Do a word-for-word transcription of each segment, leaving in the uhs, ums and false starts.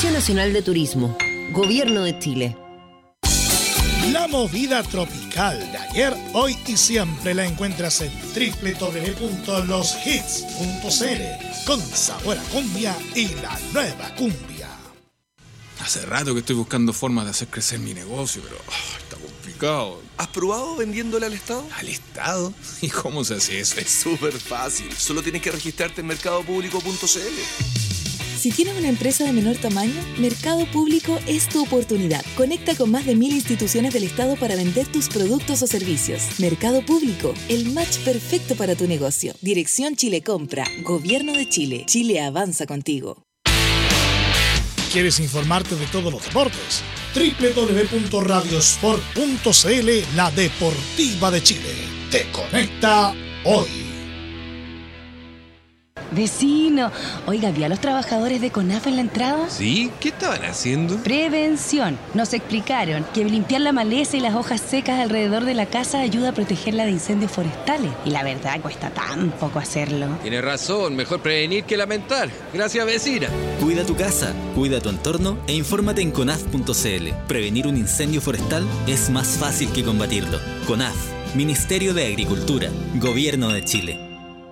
Servicio Nacional de Turismo, Gobierno de Chile. La movida tropical de ayer, hoy y siempre la encuentras en doble u doble u doble u punto los hits punto c l, con sabor a cumbia y la nueva cumbia. Hace rato que estoy buscando formas de hacer crecer mi negocio, pero oh, está complicado. ¿Has probado vendiéndole al Estado? ¿Al Estado? ¿Y cómo se hace eso? Es súper fácil. Solo tienes que registrarte en mercado público punto c l. Si tienes una empresa de menor tamaño, Mercado Público es tu oportunidad. Conecta con más de mil instituciones del Estado para vender tus productos o servicios. Mercado Público, el match perfecto para tu negocio. Dirección Chile Compra, Gobierno de Chile. Chile avanza contigo. ¿Quieres informarte de todos los deportes? doble u doble u doble u punto radiosport punto c l, la deportiva de Chile. Te conecta hoy. Vecino, oiga, ¿vi a los trabajadores de CONAF en la entrada? ¿Sí? ¿Qué estaban haciendo? Prevención. Nos explicaron que limpiar la maleza y las hojas secas alrededor de la casa ayuda a protegerla de incendios forestales. Y la verdad, cuesta tan poco hacerlo. Tiene razón, mejor prevenir que lamentar. Gracias, vecina. Cuida tu casa, cuida tu entorno e infórmate en conaf punto c l. Prevenir un incendio forestal es más fácil que combatirlo. CONAF, Ministerio de Agricultura, Gobierno de Chile.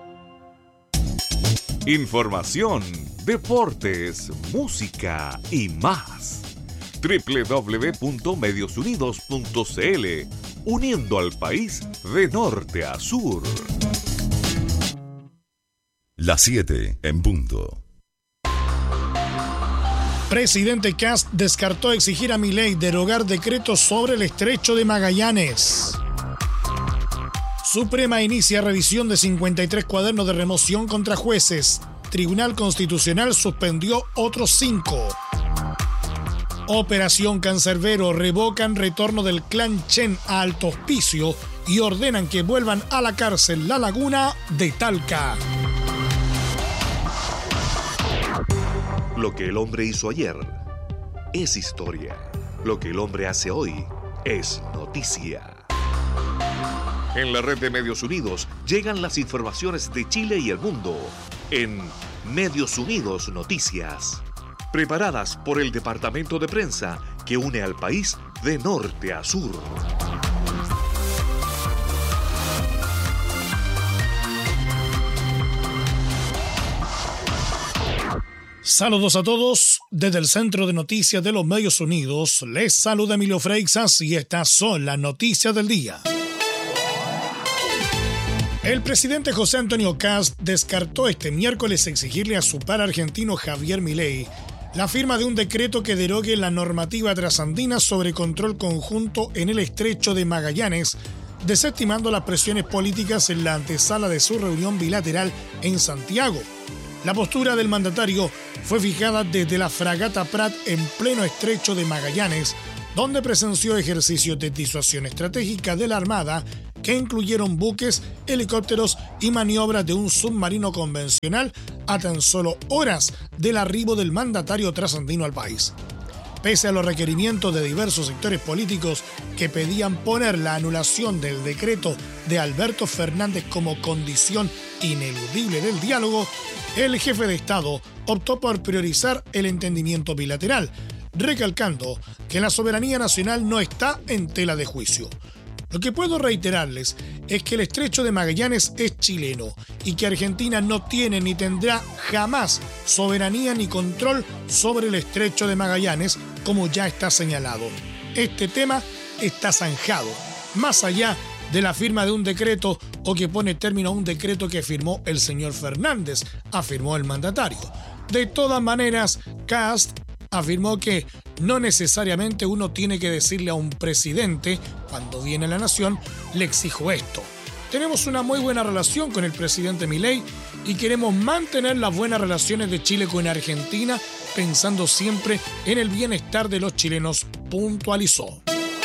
Información, deportes, música y más. doble u doble u doble u punto medios unidos punto c l, uniendo al país de norte a sur. Las siete en punto. Presidente Kast descartó exigir a Milei derogar decretos sobre el Estrecho de Magallanes. Suprema inicia revisión de cincuenta y tres cuadernos de remoción contra jueces. Tribunal Constitucional suspendió otros cinco. Operación Cancerbero, revocan retorno del clan Chen a Alto Hospicio y ordenan que vuelvan a la cárcel La Laguna de Talca. Lo que el hombre hizo ayer es historia. Lo que el hombre hace hoy es noticia. En la red de Medios Unidos llegan las informaciones de Chile y el mundo en Medios Unidos Noticias, preparadas por el departamento de prensa que une al país de norte a sur. Saludos a todos. Desde el Centro de Noticias de los Medios Unidos, les saluda Emilio Freixas y estas son las noticias del día. El presidente José Antonio Kast descartó este miércoles exigirle a su par argentino Javier Milei la firma de un decreto que derogue la normativa trasandina sobre control conjunto en el Estrecho de Magallanes, desestimando las presiones políticas en la antesala de su reunión bilateral en Santiago. La postura del mandatario fue fijada desde la fragata Prat en pleno Estrecho de Magallanes, donde presenció ejercicios de disuasión estratégica de la Armada que incluyeron buques, helicópteros y maniobras de un submarino convencional a tan solo horas del arribo del mandatario trasandino al país. Pese a los requerimientos de diversos sectores políticos que pedían poner la anulación del decreto de Alberto Fernández como condición ineludible del diálogo, el jefe de Estado optó por priorizar el entendimiento bilateral, recalcando que la soberanía nacional no está en tela de juicio. Lo que puedo reiterarles es que el Estrecho de Magallanes es chileno y que Argentina no tiene ni tendrá jamás soberanía ni control sobre el Estrecho de Magallanes, como ya está señalado. Este tema está zanjado, más allá de la firma de un decreto o que pone término a un decreto que firmó el señor Fernández, afirmó el mandatario. De todas maneras, Kast afirmó que no necesariamente uno tiene que decirle a un presidente, cuando viene a la nación, le exijo esto. Tenemos una muy buena relación con el presidente Milei y queremos mantener las buenas relaciones de Chile con Argentina, pensando siempre en el bienestar de los chilenos, puntualizó.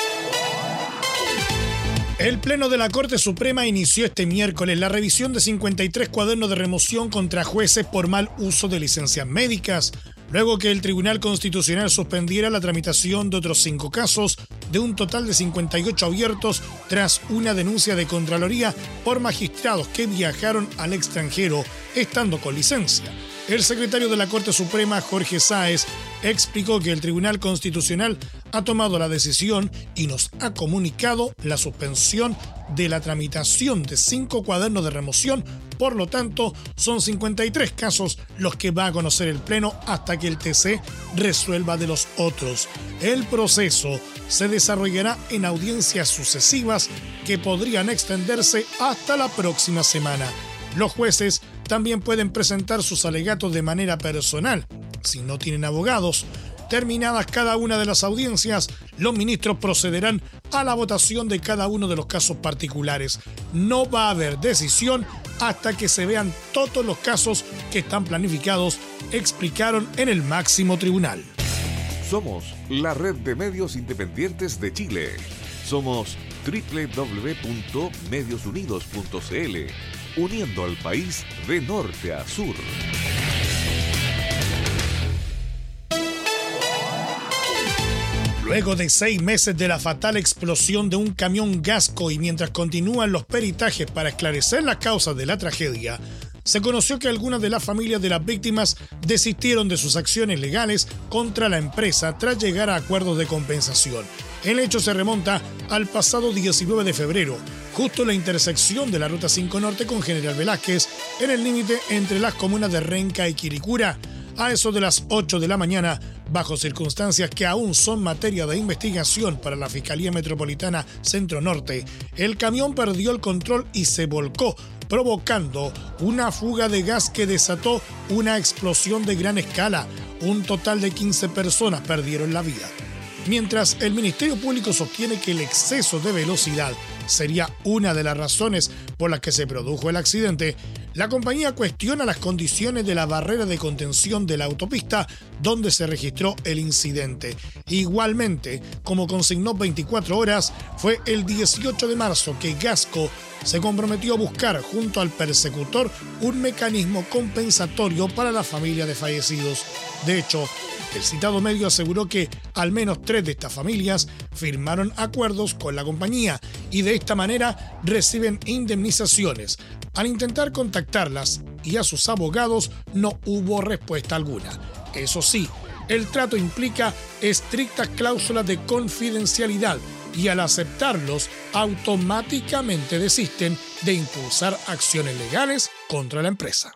El Pleno de la Corte Suprema inició este miércoles la revisión de cincuenta y tres cuadernos de remoción contra jueces por mal uso de licencias médicas, luego que el Tribunal Constitucional suspendiera la tramitación de otros cinco casos, de un total de cincuenta y ocho abiertos tras una denuncia de Contraloría por magistrados que viajaron al extranjero estando con licencia. El secretario de la Corte Suprema, Jorge Sáez, explicó que el Tribunal Constitucional ha tomado la decisión y nos ha comunicado la suspensión de la tramitación de cinco cuadernos de remoción. Por lo tanto, son cincuenta y tres casos los que va a conocer el Pleno hasta que el T C resuelva de los otros. El proceso se desarrollará en audiencias sucesivas que podrían extenderse hasta la próxima semana. Los jueces también pueden presentar sus alegatos de manera personal. Si no tienen abogados, terminadas cada una de las audiencias, los ministros procederán a la votación de cada uno de los casos particulares. No va a haber decisión hasta que se vean todos los casos que están planificados, explicaron en el máximo tribunal. Somos la red de medios independientes de Chile. Somos doble u doble u doble u punto medios unidos punto c l, uniendo al país de norte a sur. Luego de seis meses de la fatal explosión de un camión Gasco y mientras continúan los peritajes para esclarecer las causas de la tragedia, se conoció que algunas de las familias de las víctimas desistieron de sus acciones legales contra la empresa tras llegar a acuerdos de compensación. El hecho se remonta al pasado diecinueve de febrero, justo en la intersección de la Ruta cinco Norte con General Velázquez, en el límite entre las comunas de Renca y Quiricura. A eso de las ocho de la mañana, bajo circunstancias que aún son materia de investigación para la Fiscalía Metropolitana Centro Norte, el camión perdió el control y se volcó, provocando una fuga de gas que desató una explosión de gran escala. Un total de quince personas perdieron la vida. Mientras el Ministerio Público sostiene que el exceso de velocidad sería una de las razones por las que se produjo el accidente, la compañía cuestiona las condiciones de la barrera de contención de la autopista donde se registró el incidente. Igualmente, como consignó veinticuatro horas, fue el dieciocho de marzo que Gasco se comprometió a buscar junto al persecutor un mecanismo compensatorio para la familia de fallecidos. De hecho, el citado medio aseguró que al menos tres de estas familias firmaron acuerdos con la compañía y de esta manera reciben indemnizaciones. Al intentar contactarlas y a sus abogados no hubo respuesta alguna. Eso sí, el trato implica estrictas cláusulas de confidencialidad y al aceptarlos automáticamente desisten de impulsar acciones legales contra la empresa.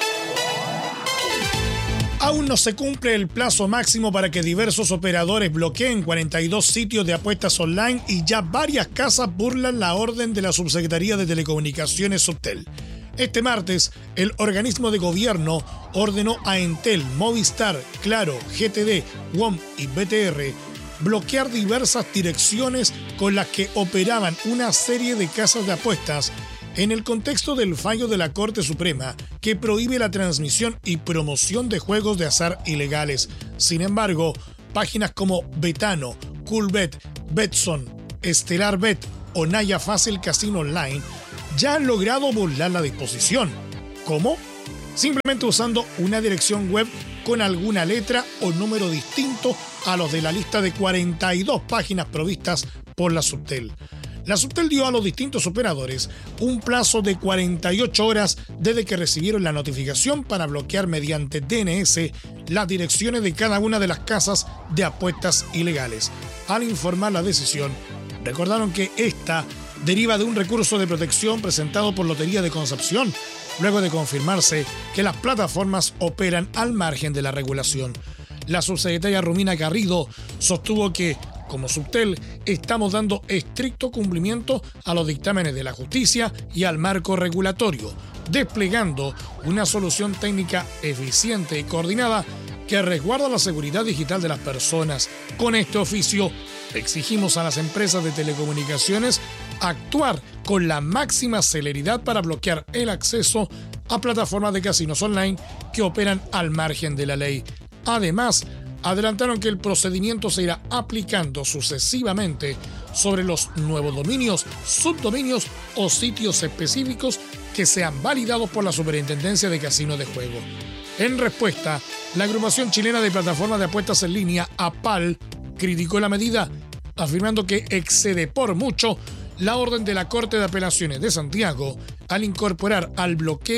Aún no se cumple el plazo máximo para que diversos operadores bloqueen cuarenta y dos sitios de apuestas online y ya varias casas burlan la orden de la Subsecretaría de Telecomunicaciones Subtel. Este martes, el organismo de gobierno ordenó a Entel, Movistar, Claro, G T D, W O M y B T R bloquear diversas direcciones con las que operaban una serie de casas de apuestas en el contexto del fallo de la Corte Suprema que prohíbe la transmisión y promoción de juegos de azar ilegales. Sin embargo, páginas como Betano, Coolbet, Betson, Estelar Bet o Naya Fácil Casino Online ya han logrado burlar la disposición. ¿Cómo? Simplemente usando una dirección web con alguna letra o número distinto a los de la lista de cuarenta y dos páginas provistas por la Subtel. La Subtel dio a los distintos operadores un plazo de cuarenta y ocho horas desde que recibieron la notificación para bloquear mediante D N S las direcciones de cada una de las casas de apuestas ilegales. Al informar la decisión, recordaron que esta deriva de un recurso de protección presentado por Lotería de Concepción, luego de confirmarse que las plataformas operan al margen de la regulación. La subsecretaria Romina Garrido sostuvo que, como Subtel, estamos dando estricto cumplimiento a los dictámenes de la justicia y al marco regulatorio, desplegando una solución técnica eficiente y coordinada que resguarda la seguridad digital de las personas. Con este oficio, exigimos a las empresas de telecomunicaciones actuar con la máxima celeridad para bloquear el acceso a plataformas de casinos online que operan al margen de la ley. Además, adelantaron que el procedimiento se irá aplicando sucesivamente sobre los nuevos dominios, subdominios o sitios específicos que sean validados por la Superintendencia de Casinos de Juego. En respuesta, la Agrupación Chilena de Plataformas de Apuestas en Línea, APAL, criticó la medida, afirmando que excede por mucho la orden de la Corte de Apelaciones de Santiago al incorporar al bloqueo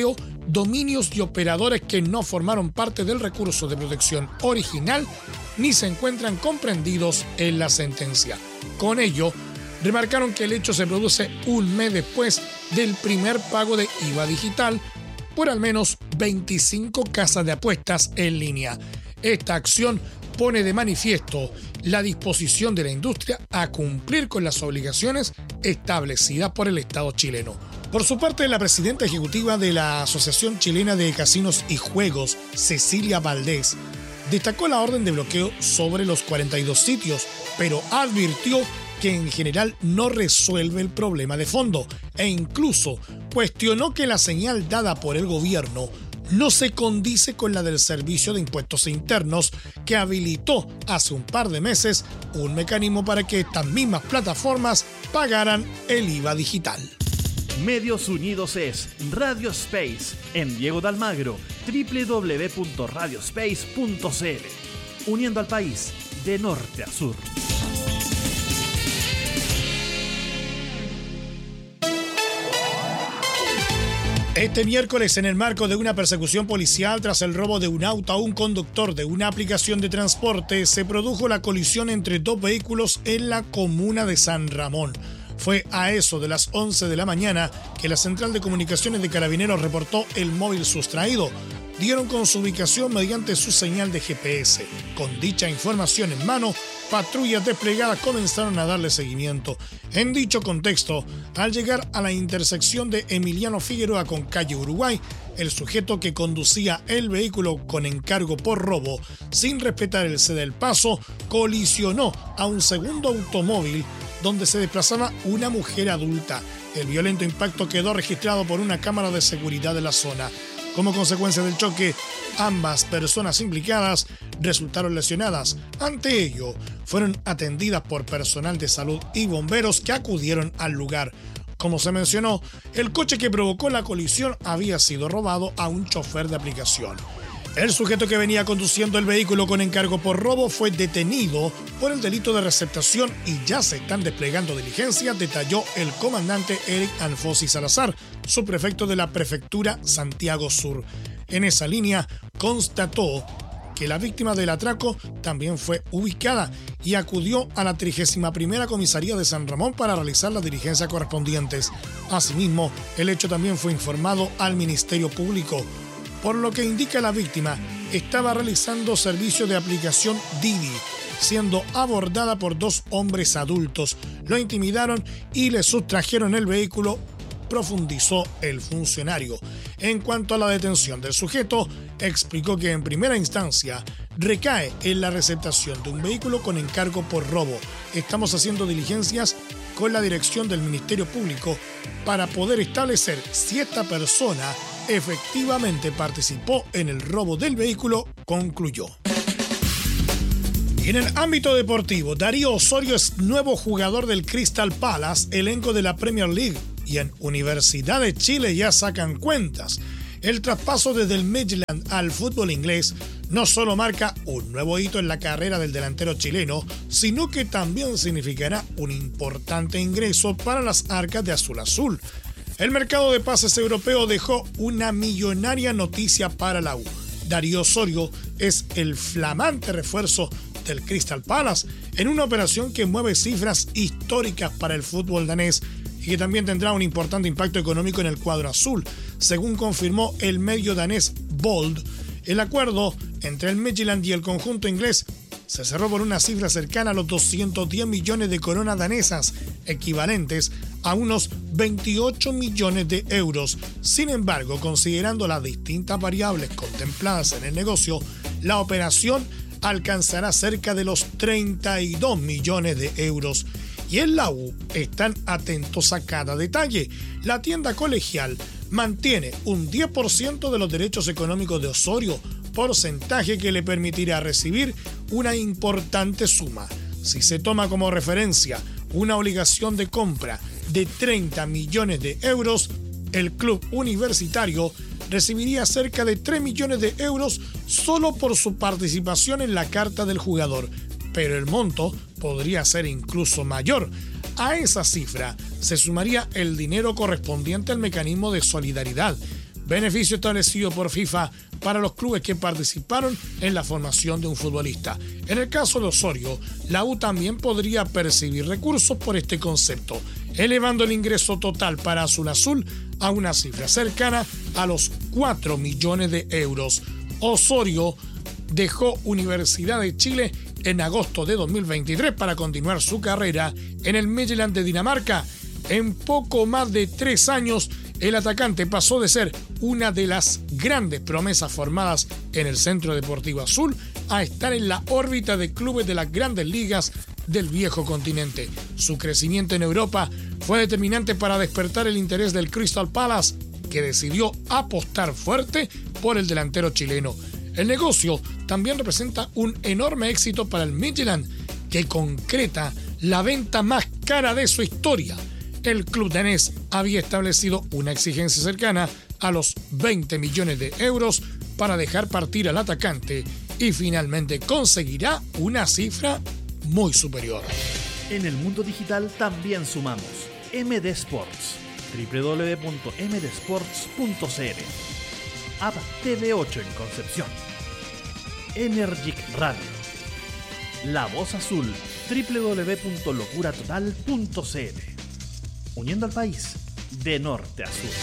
dominios y operadores que no formaron parte del recurso de protección original ni se encuentran comprendidos en la sentencia. Con ello, remarcaron que el hecho se produce un mes después del primer pago de I V A digital por al menos veinticinco casas de apuestas en línea. Esta acción pone de manifiesto la disposición de la industria a cumplir con las obligaciones establecidas por el Estado chileno. Por su parte, la presidenta ejecutiva de la Asociación Chilena de Casinos y Juegos, Cecilia Valdés, destacó la orden de bloqueo sobre los cuarenta y dos sitios, pero advirtió que en general no resuelve el problema de fondo e incluso cuestionó que la señal dada por el gobierno no se condice con la del Servicio de Impuestos Internos, que habilitó hace un par de meses un mecanismo para que estas mismas plataformas pagaran el I V A digital. Medios Unidos es Radio Space en Diego de Almagro, doble u doble u doble u punto radio space punto c l, uniendo al país de norte a sur. Este miércoles, en el marco de una persecución policial tras el robo de un auto a un conductor de una aplicación de transporte, se produjo la colisión entre dos vehículos en la comuna de San Ramón. Fue a eso de las once de la mañana que la Central de Comunicaciones de Carabineros reportó el móvil sustraído. Dieron con su ubicación mediante su señal de G P S. Con dicha información en mano, patrullas desplegadas comenzaron a darle seguimiento. En dicho contexto, al llegar a la intersección de Emiliano Figueroa con calle Uruguay, el sujeto que conducía el vehículo con encargo por robo, sin respetar el cede del paso, colisionó a un segundo automóvil donde se desplazaba una mujer adulta. El violento impacto quedó registrado por una cámara de seguridad de la zona. Como consecuencia del choque, ambas personas implicadas resultaron lesionadas. Ante ello, fueron atendidas por personal de salud y bomberos que acudieron al lugar. Como se mencionó, el coche que provocó la colisión había sido robado a un chofer de aplicación. El sujeto que venía conduciendo el vehículo con encargo por robo fue detenido por el delito de receptación y ya se están desplegando diligencias, detalló el comandante Eric Anfosi Salazar, subprefecto de la Prefectura Santiago Sur. En esa línea, constató que la víctima del atraco también fue ubicada y acudió a la trigésima primera Comisaría de San Ramón para realizar las diligencias correspondientes. Asimismo, el hecho también fue informado al Ministerio Público. Por lo que indica la víctima, estaba realizando servicio de aplicación Didi, siendo abordada por dos hombres adultos. Lo intimidaron y le sustrajeron el vehículo, profundizó el funcionario. En cuanto a la detención del sujeto, explicó que en primera instancia recae en la receptación de un vehículo con encargo por robo. Estamos haciendo diligencias con la dirección del Ministerio Público para poder establecer si esta persona efectivamente participó en el robo del vehículo, concluyó. Y en el ámbito deportivo, Darío Osorio es nuevo jugador del Crystal Palace, elenco de la Premier League, y en Universidad de Chile ya sacan cuentas. El traspaso desde el Midland al fútbol inglés no solo marca un nuevo hito en la carrera del delantero chileno, sino que también significará un importante ingreso para las arcas de Azul Azul. El mercado de pases europeo dejó una millonaria noticia para la U. Darío Osorio es el flamante refuerzo del Crystal Palace en una operación que mueve cifras históricas para el fútbol danés y que también tendrá un importante impacto económico en el cuadro azul. Según confirmó el medio danés Bold, el acuerdo entre el Midland y el conjunto inglés se cerró por una cifra cercana a los doscientos diez millones de coronas danesas, equivalentes a unos veintiocho millones de euros. Sin embargo, considerando las distintas variables contempladas en el negocio, la operación alcanzará cerca de los treinta y dos millones de euros. Y en la U están atentos a cada detalle. La tienda colegial mantiene un diez por ciento de los derechos económicos de Osorio, porcentaje que le permitirá recibir una importante suma. Si se toma como referencia una obligación de compra de treinta millones de euros, el club universitario recibiría cerca de tres millones de euros solo por su participación en la carta del jugador, pero el monto podría ser incluso mayor. A esa cifra se sumaría el dinero correspondiente al mecanismo de solidaridad, beneficio establecido por FIFA para los clubes que participaron en la formación de un futbolista. En el caso de Osorio, la U también podría percibir recursos por este concepto, elevando el ingreso total para Azul Azul a una cifra cercana a los cuatro millones de euros. Osorio dejó Universidad de Chile en agosto de dos mil veintitrés para continuar su carrera en el Midtjylland de Dinamarca. En poco más de tres años, el atacante pasó de ser una de las grandes promesas formadas en el Centro Deportivo Azul a estar en la órbita de clubes de las grandes ligas del viejo continente. Su crecimiento en Europa fue determinante para despertar el interés del Crystal Palace, que decidió apostar fuerte por el delantero chileno. El negocio también representa un enorme éxito para el Midtjylland, que concreta la venta más cara de su historia. El club danés había establecido una exigencia cercana a los veinte millones de euros para dejar partir al atacante y finalmente conseguirá una cifra muy superior. En el mundo digital también sumamos M D Sports, doble u doble u doble u punto m d sports punto c l, App T V ocho en Concepción, Energic Radio, La Voz Azul, doble u doble u doble u punto locura total punto c l. Uniendo al país de norte a sur.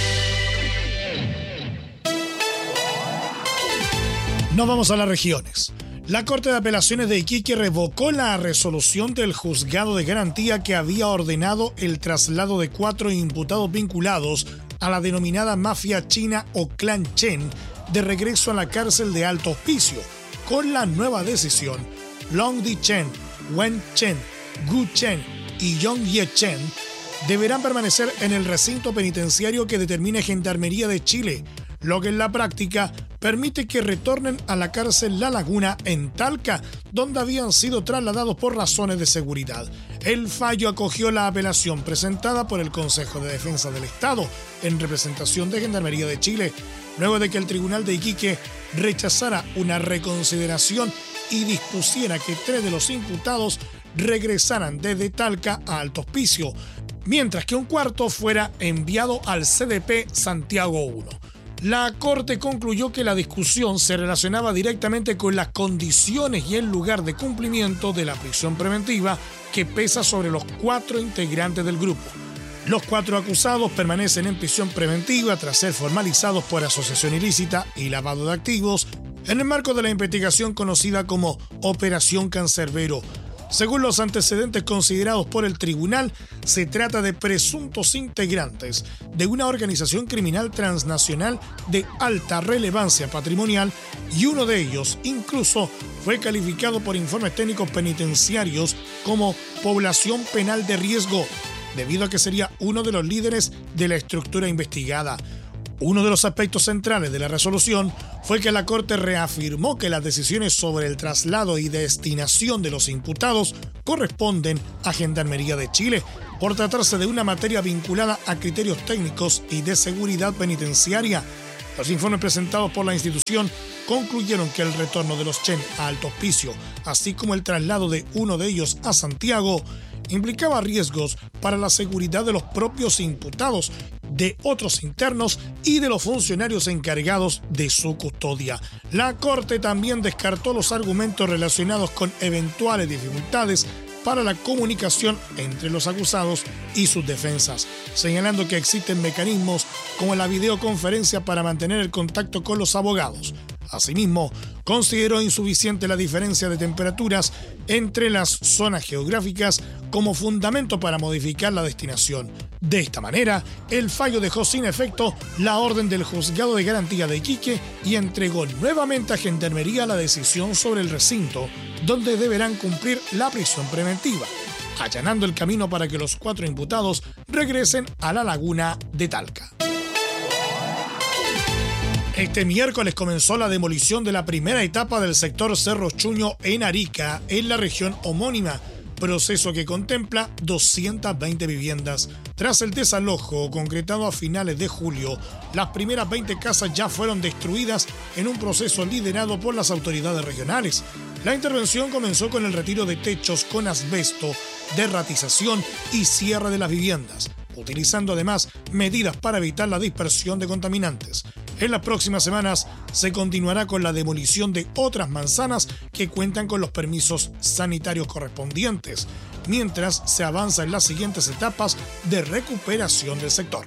Nos vamos a las regiones. La Corte de Apelaciones de Iquique revocó la resolución del juzgado de garantía que había ordenado el traslado de cuatro imputados vinculados a la denominada mafia china o clan Chen de regreso a la cárcel de Alto Hospicio. Con la nueva decisión, Long Di Chen, Wen Chen, Gu Chen y Yong Ye Chen deberán permanecer en el recinto penitenciario que determine Gendarmería de Chile, lo que en la práctica permite que retornen a la cárcel La Laguna en Talca, donde habían sido trasladados por razones de seguridad. El fallo acogió la apelación presentada por el Consejo de Defensa del Estado en representación de Gendarmería de Chile, luego de que el Tribunal de Iquique rechazara una reconsideración y dispusiera que tres de los imputados regresaran desde Talca a Alto Hospicio, mientras que un cuarto fuera enviado al C D P Santiago uno. La Corte concluyó que la discusión se relacionaba directamente con las condiciones y el lugar de cumplimiento de la prisión preventiva que pesa sobre los cuatro integrantes del grupo. Los cuatro acusados permanecen en prisión preventiva tras ser formalizados por asociación ilícita y lavado de activos en el marco de la investigación conocida como Operación Cancerbero. Según los antecedentes considerados por el tribunal, se trata de presuntos integrantes de una organización criminal transnacional de alta relevancia patrimonial y uno de ellos incluso fue calificado por informes técnicos penitenciarios como población penal de riesgo, debido a que sería uno de los líderes de la estructura investigada. Uno de los aspectos centrales de la resolución fue que la Corte reafirmó que las decisiones sobre el traslado y destinación de los imputados corresponden a Gendarmería de Chile, por tratarse de una materia vinculada a criterios técnicos y de seguridad penitenciaria. Los informes presentados por la institución concluyeron que el retorno de los Chen a Alto Hospicio, así como el traslado de uno de ellos a Santiago, implicaba riesgos para la seguridad de los propios imputados, de otros internos y de los funcionarios encargados de su custodia. La Corte también descartó los argumentos relacionados con eventuales dificultades para la comunicación entre los acusados y sus defensas, señalando que existen mecanismos como la videoconferencia para mantener el contacto con los abogados. Asimismo, consideró insuficiente la diferencia de temperaturas entre las zonas geográficas como fundamento para modificar la destinación. De esta manera, el fallo dejó sin efecto la orden del Juzgado de Garantía de Iquique y entregó nuevamente a Gendarmería la decisión sobre el recinto, donde deberán cumplir la prisión preventiva, allanando el camino para que los cuatro imputados regresen a la Laguna de Talca. Este miércoles comenzó la demolición de la primera etapa del sector Cerro Chuño en Arica, en la región homónima, proceso que contempla doscientas veinte viviendas. Tras el desalojo concretado a finales de julio, las primeras veinte casas ya fueron destruidas en un proceso liderado por las autoridades regionales. La intervención comenzó con el retiro de techos con asbesto, derratización y cierre de las viviendas. utilizando además medidas para evitar la dispersión de contaminantes. En las próximas semanas se continuará con la demolición de otras manzanas que cuentan con los permisos sanitarios correspondientes, mientras se avanza en las siguientes etapas de recuperación del sector.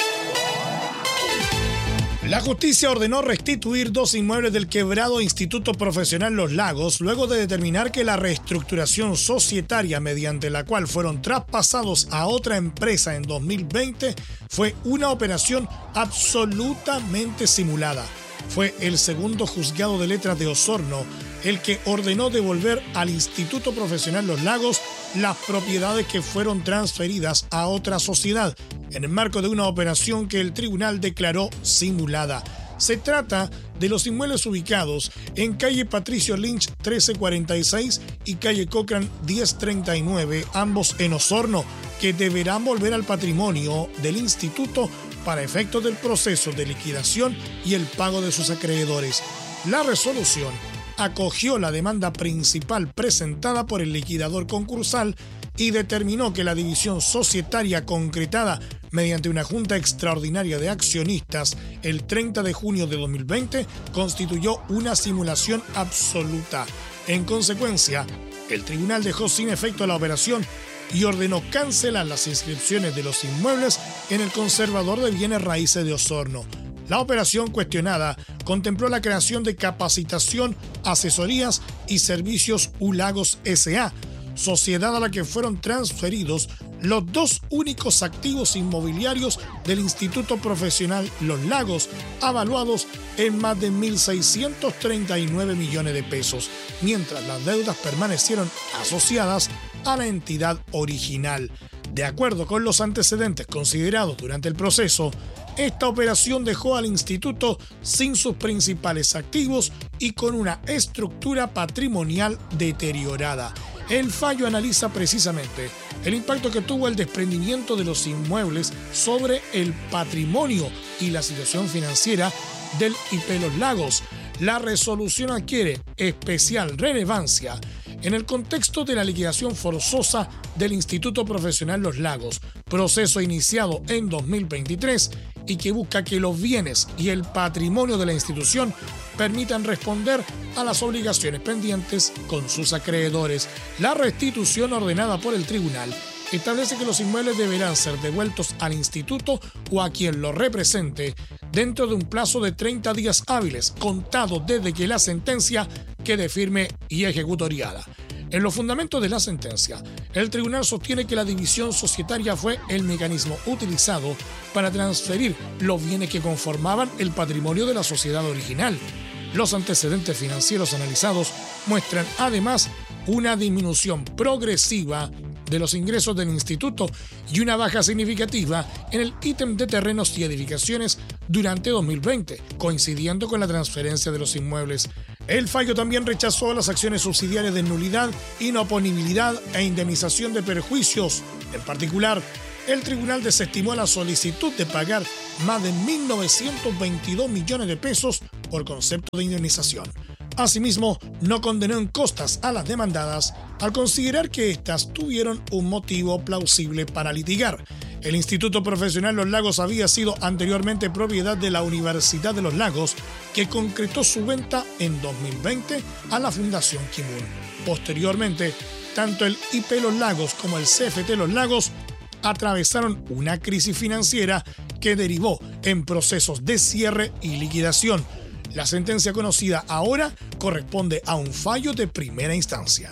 La justicia ordenó restituir dos inmuebles del quebrado Instituto Profesional Los Lagos luego de determinar que la reestructuración societaria mediante la cual fueron traspasados a otra empresa en dos mil veinte fue una operación absolutamente simulada. Fue el segundo juzgado de letras de Osorno el que ordenó devolver al Instituto Profesional Los Lagos las propiedades que fueron transferidas a otra sociedad en el marco de una operación que el tribunal declaró simulada. Se trata de los inmuebles ubicados en calle Patricio Lynch trece cuarenta y seis y calle Cochrane diez treinta y nueve, ambos en Osorno, que deberán volver al patrimonio del instituto para efectos del proceso de liquidación y el pago de sus acreedores. La resolución acogió la demanda principal presentada por el liquidador concursal y determinó que la división societaria concretada mediante una junta extraordinaria de accionistas el treinta de junio de dos mil veinte constituyó una simulación absoluta. En consecuencia, el tribunal dejó sin efecto la operación y ordenó cancelar las inscripciones de los inmuebles en el conservador de bienes raíces de Osorno. La operación cuestionada contempló la creación de Capacitación, Asesorías y Servicios U Lagos S A, sociedad a la que fueron transferidos los dos únicos activos inmobiliarios del Instituto Profesional Los Lagos, avaluados en más de mil seiscientos treinta y nueve millones de pesos, mientras las deudas permanecieron asociadas a la entidad original. De acuerdo con los antecedentes considerados durante el proceso, esta operación dejó al instituto sin sus principales activos y con una estructura patrimonial deteriorada. El fallo analiza precisamente el impacto que tuvo el desprendimiento de los inmuebles sobre el patrimonio y la situación financiera del I P Los Lagos. La resolución adquiere especial relevancia en el contexto de la liquidación forzosa del Instituto Profesional Los Lagos, proceso iniciado en dos mil veintitrés y que busca que los bienes y el patrimonio de la institución permitan responder a las obligaciones pendientes con sus acreedores. La restitución ordenada por el tribunal establece que los inmuebles deberán ser devueltos al instituto o a quien lo represente dentro de un plazo de treinta días hábiles, contado desde que la sentencia quede firme y ejecutoriada. En los fundamentos de la sentencia, el tribunal sostiene que la división societaria fue el mecanismo utilizado para transferir los bienes que conformaban el patrimonio de la sociedad original. Los antecedentes financieros analizados muestran además una disminución progresiva de los ingresos del instituto y una baja significativa en el ítem de terrenos y edificaciones durante dos mil veinte, coincidiendo con la transferencia de los inmuebles. El fallo también rechazó las acciones subsidiarias de nulidad, inoponibilidad e indemnización de perjuicios. En particular, el tribunal desestimó la solicitud de pagar más de mil novecientos veintidós millones de pesos por concepto de indemnización. Asimismo, no condenó en costas a las demandadas al considerar que éstas tuvieron un motivo plausible para litigar. El Instituto Profesional Los Lagos había sido anteriormente propiedad de la Universidad de Los Lagos, que concretó su venta en dos mil veinte a la Fundación Kimun. Posteriormente, tanto el I P Los Lagos como el C F T Los Lagos atravesaron una crisis financiera que derivó en procesos de cierre y liquidación. La sentencia conocida ahora corresponde a un fallo de primera instancia.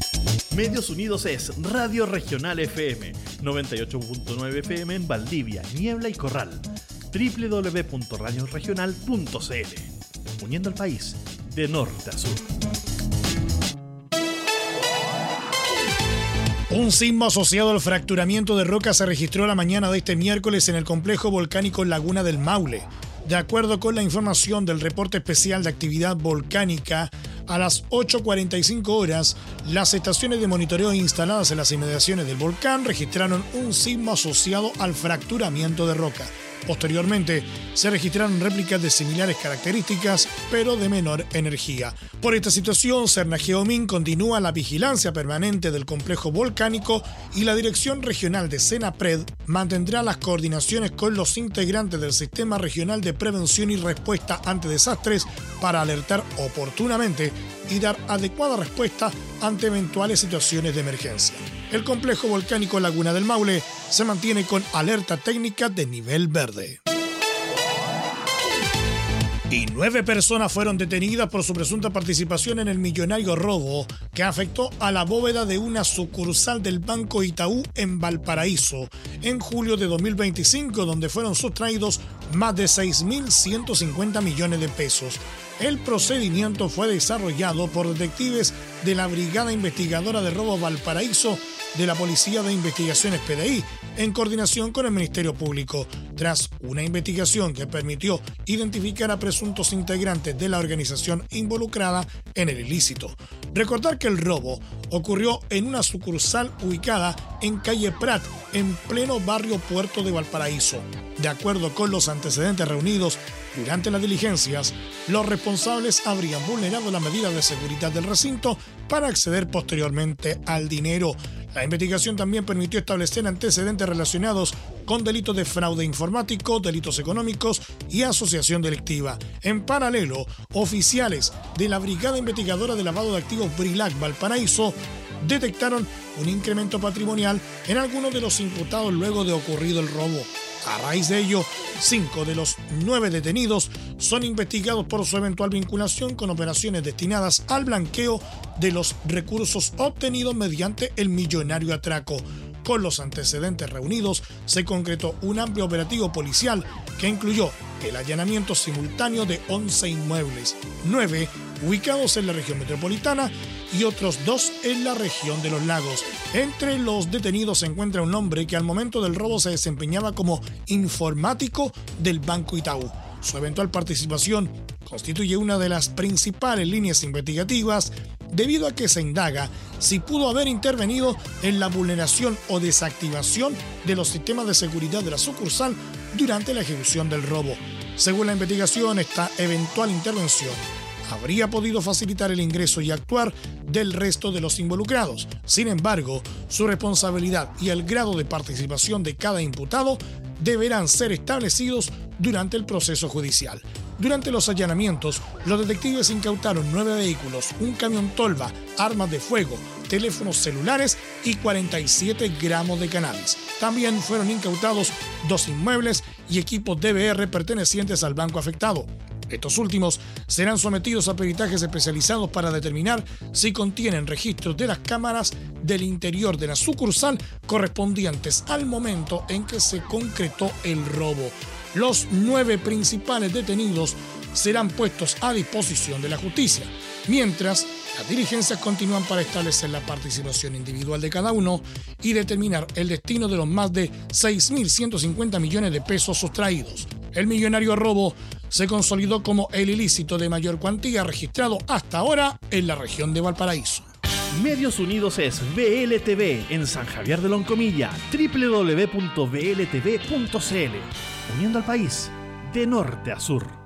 Medios Unidos es Radio Regional F M, noventa y ocho punto nueve F M en Valdivia, Niebla y Corral. doble u doble u doble u punto radio regional punto c l. Uniendo al país de norte a sur. Un sismo asociado al fracturamiento de roca se registró la mañana de este miércoles en el complejo volcánico Laguna del Maule. De acuerdo con la información del reporte especial de actividad volcánica, a las ocho cuarenta y cinco horas, las estaciones de monitoreo instaladas en las inmediaciones del volcán registraron un sismo asociado al fracturamiento de roca. Posteriormente, se registraron réplicas de similares características, pero de menor energía. Por esta situación, Cernageomin continúa la vigilancia permanente del complejo volcánico y la Dirección Regional de Senapred mantendrá las coordinaciones con los integrantes del Sistema Regional de Prevención y Respuesta ante Desastres para alertar oportunamente y dar adecuada respuesta ante eventuales situaciones de emergencia. El complejo volcánico Laguna del Maule se mantiene con alerta técnica de nivel verde. Y nueve personas fueron detenidas por su presunta participación en el millonario robo que afectó a la bóveda de una sucursal del Banco Itaú en Valparaíso en julio de dos mil veinticinco, donde fueron sustraídos más de seis mil ciento cincuenta millones de pesos. El procedimiento fue desarrollado por detectives de la Brigada Investigadora de Robo Valparaíso de la Policía de Investigaciones P D I, en coordinación con el Ministerio Público, tras una investigación que permitió identificar a presuntos integrantes de la organización involucrada en el ilícito. Recordar que el robo ocurrió en una sucursal ubicada en calle Prat, en pleno barrio Puerto de Valparaíso. De acuerdo con los antecedentes reunidos durante las diligencias, los responsables habrían vulnerado las medidas de seguridad del recinto para acceder posteriormente al dinero. La investigación también permitió establecer antecedentes relacionados con delitos de fraude informático, delitos económicos y asociación delictiva. En paralelo, oficiales de la Brigada Investigadora de Lavado de Activos Brilac Valparaíso detectaron un incremento patrimonial en algunos de los imputados luego de ocurrido el robo. A raíz de ello, cinco de los nueve detenidos son investigados por su eventual vinculación con operaciones destinadas al blanqueo de los recursos obtenidos mediante el millonario atraco. Con los antecedentes reunidos, se concretó un amplio operativo policial que incluyó el allanamiento simultáneo de once inmuebles, nueve ubicados en la región metropolitana y otros dos en la región de los lagos. Entre los detenidos se encuentra un hombre que al momento del robo se desempeñaba como informático del Banco Itaú. Su eventual participación constituye una de las principales líneas investigativas debido a que se indaga si pudo haber intervenido en la vulneración o desactivación de los sistemas de seguridad de la sucursal durante la ejecución del robo. Según la investigación, esta eventual intervención habría podido facilitar el ingreso y actuar del resto de los involucrados. Sin embargo, su responsabilidad y el grado de participación de cada imputado deberán ser establecidos durante el proceso judicial. Durante los allanamientos, los detectives incautaron nueve vehículos, un camión tolva, armas de fuego, teléfonos celulares y cuarenta y siete gramos de cannabis. También fueron incautados dos inmuebles y equipos D V R pertenecientes al banco afectado. Estos últimos serán sometidos a peritajes especializados para determinar si contienen registros de las cámaras del interior de la sucursal correspondientes al momento en que se concretó el robo. Los nueve principales detenidos serán puestos a disposición de la justicia, mientras las diligencias continúan para establecer la participación individual de cada uno y determinar el destino de los más de seis mil ciento cincuenta millones de pesos sustraídos. El millonario robo se consolidó como el ilícito de mayor cuantía registrado hasta ahora en la región de Valparaíso. Medios Unidos es V L T V en San Javier de Loncomilla, doble u doble u doble u punto v l t v punto c l, uniendo al país de norte a sur.